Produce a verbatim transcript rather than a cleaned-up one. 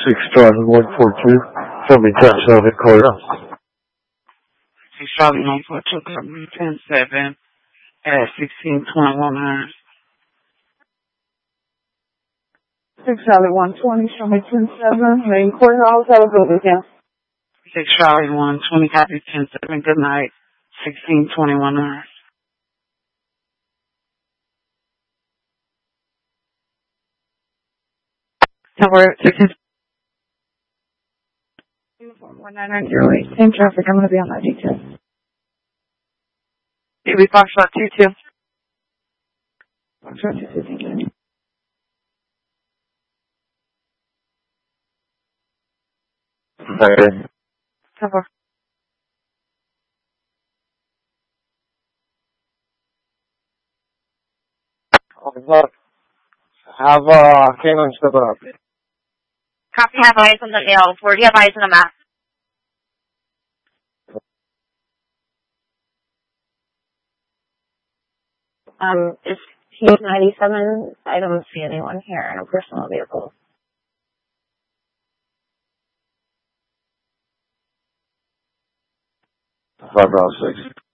six Charlie one four two. Show me ten seven courthouse. six Charlie one four two, cover ten seven at sixteen twenty-one hundred. six Charlie one twenty, show me ten seven, main courthouse, have a good weekend. six Charlie one twenty, copy ten seven, good night, sixteen twenty-one hundred. Tower sixteen. Uniform one nine nine zero eight. Same traffic. I'm going to be on that detail. It be Foxtrot two two. Foxtrot two two. Thank you. Okay. Tower. Look, have uh, Caitlin step it up. Copy, have eyes on the L. Where do you have eyes on the map? Um, it's P ninety-seven. I don't see anyone here in a personal vehicle. Five round six.